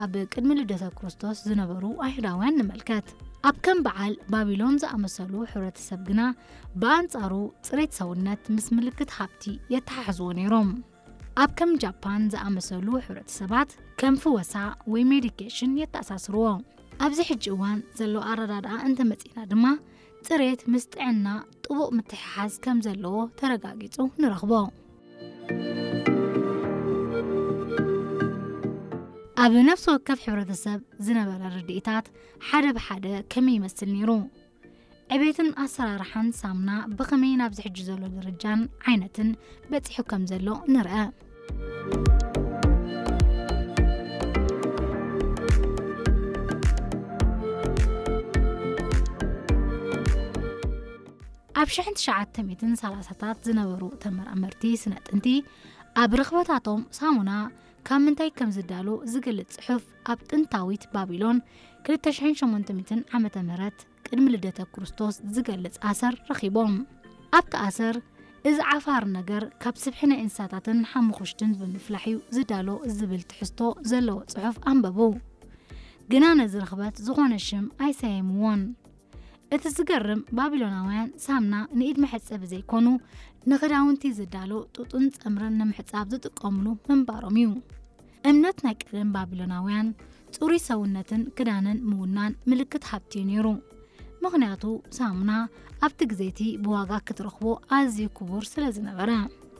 أب قدم لدة كريستوس زنبرو أيهوداوያን نملكت أب كم بعل بابلون زأمثلو ሕብረተሰብ ግና በአንጻሩ ጽሬት ሰውነት ምስ ምልክት ሃብቲ የተሓሕዝዎ ነይሮም أب كم جابان زأمثلو ሕብረተሰባት كم فوسع ወይ ሜዲኬሽን የተኣሳስርዎ ኣብዚ ሕጂ እዋን ዘሎ ኣረዳድኣ እንተመፂና ድማ ጽሬት ምስ ጥዕና ጥቡቕ ምትሕሓዝ ከም ዘለዎ ተረጋጊጹ ንረኽቦ ኣብ ነፍሲ ወከፍ ሕብረተሰብ ዝነበረ ርድኢታት ሓደ ብሓደ ከመይ ይመስል ነይሩ ዕቤትን ኣሰራርሓን ሳምና ብኸመይ ናብ ዝሕጂ ዘሎ ደረጃን ዓይነትን በፂሑ ከም ዘሎ ንርአ ኣብ 1930ታት ዝነበሩ ተመራመርቲ ስነ-ጥንቲ ኣብ ረኽበታቶም ሳሙና ካብ ምንታይ ከም ዝዳሎ ዝገልጽ ጽሑፍ ኣብ ጥንታዊት ባቢሎን 2800 ዓመተ ምህረት ቅድሚ ልደተ ክርስቶስ ዝገልጽ ኣሰር ረኺቦም ኣብቲ ኣሰር እዚ ዓፋር ነገር ካብ ስብሕነ እንስሳታትን ሓሙኽሽትን ብምፍላሕ ዝዳሎ ዝብል ትሕዝቶ ዘለዎ ጽሑፍ ኣንበቡ ግና ነዚ ረኽበት ዝኾነ ሽም ኣይሰየምዎን እቲ ዝገርም ባቢሎናውያን ሳምና ንኢድ መሕጸብ ዘይኮኑ ንኽዳውንቲ ዝዳሎ ጡጥን ጸምረን ንምሕጻብ ዝጥቀምሉ መንባሮም እዩ እምነት ናይ ቀደም ባቢሎናውያን ጽሩይ ሰውነትን ክዳንን ምውናን ምልክት ሃብቲ ነይሩ ምኽንያቱ ሳምና ኣብቲ ግዜቲ ብዋጋ ክትረኽቦ ኣዝዩ ክቡር ስለ ዝነበረ